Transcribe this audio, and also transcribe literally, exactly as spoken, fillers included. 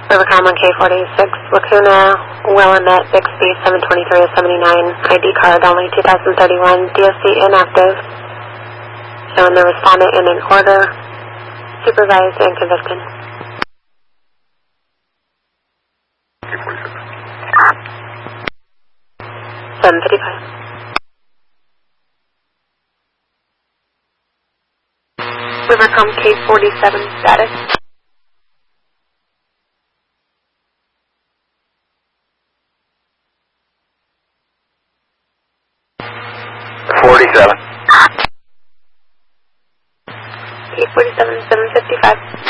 Rivercom on K forty-six, Lacuna, Willamette, Bixby, seven twenty-three to seventy-nine, I D card only two thousand thirty-one, D O C inactive, showing the respondent in an order, supervised and convicted. seven fifty-five. Rivercom K forty-seven status. forty-seven. K forty-seven, seven fifty-five.